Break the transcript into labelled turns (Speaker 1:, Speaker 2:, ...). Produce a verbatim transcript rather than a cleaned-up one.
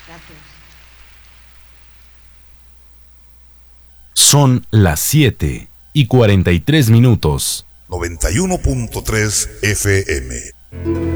Speaker 1: Gracias.
Speaker 2: Son las siete y cuarenta y tres minutos.
Speaker 3: noventa y uno punto tres F M.